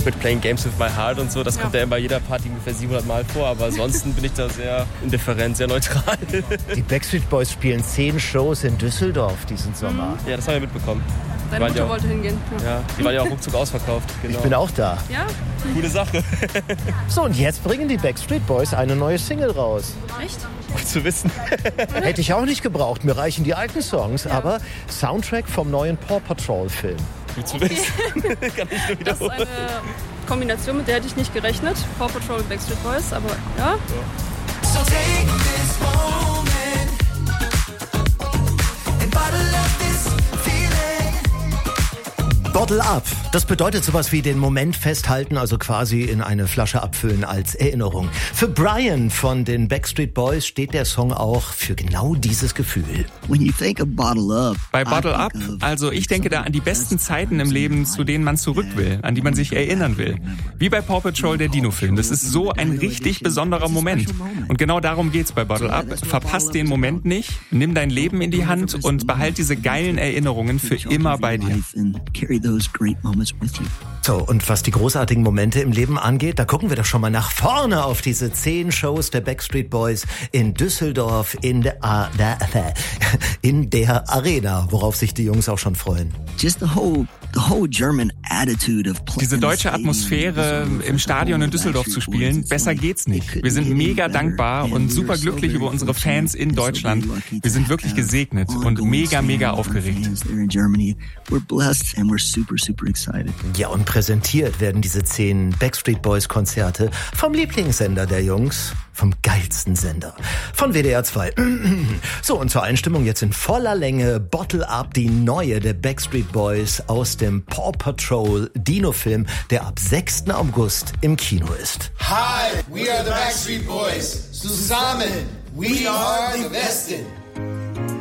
mit Playing Games with My Heart und so. Das kommt ja bei jeder Party ungefähr 700 Mal vor. Aber ansonsten bin ich da sehr indifferent, sehr neutral. Die Backstreet Boys spielen 10 Shows in Düsseldorf diesen Sommer. Ja, das haben wir mitbekommen. Deine Mutter wollte hingehen. Ja, die waren ja auch ruckzuck ausverkauft. Genau. Ich bin auch da. Ja? Gute Sache. So, und jetzt bringen die Backstreet Boys eine neue Single raus. Echt? Gut zu wissen. Hätte ich auch nicht gebraucht, mir reichen die alten Songs, aber Soundtrack vom neuen Paw Patrol Film. Gut zu wissen. Kann ich nur Das ist wiederholen. eine Kombination, mit der hätte ich nicht gerechnet. Paw Patrol und Backstreet Boys, aber ja. So take this moment and bottle up this feeling. Bottle up. Das bedeutet sowas wie den Moment festhalten, also quasi in eine Flasche abfüllen als Erinnerung. Für Brian von den Backstreet Boys steht der Song auch für genau dieses Gefühl. Bei Bottle Up, also ich denke da an die besten Zeiten im Leben, zu denen man zurück will, an die man sich erinnern will. Wie bei Paw Patrol, der Dino-Film. Das ist so ein richtig besonderer Moment. Und genau darum geht's bei Bottle Up. Verpass den Moment nicht, nimm dein Leben in die Hand und behalt diese geilen Erinnerungen für immer bei dir. So, und was die großartigen Momente im Leben angeht, da gucken wir doch schon mal nach vorne auf diese 10 Shows der Backstreet Boys in Düsseldorf in der Arena, worauf sich die Jungs auch schon freuen. Diese deutsche Atmosphäre im Stadion in Düsseldorf zu spielen, besser geht's nicht. Wir sind mega dankbar und super glücklich über unsere Fans in Deutschland. Wir sind wirklich gesegnet und mega aufgeregt. Ja, und präsentiert werden diese 10 Backstreet Boys Konzerte vom Lieblingssender der Jungs, vom geilsten Sender, von WDR 2. So, und zur Einstimmung jetzt in voller Länge Bottle Up, die neue der Backstreet Boys aus dem Paw Patrol Dino-Film, der ab 6. August im Kino ist. Hi, we are the Backstreet Boys. Zusammen, we are the besten.